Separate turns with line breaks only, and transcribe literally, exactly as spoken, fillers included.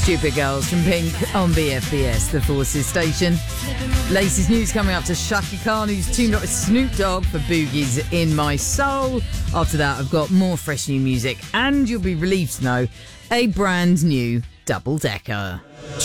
Stupid Girls from Pink on B F B S, the Forces station. Latest news coming up to Shaka Khan, who's teamed up with Snoop Dogg for Boogie's In My Soul. After that, I've got more fresh new music, and you'll be relieved to know a brand new double-decker.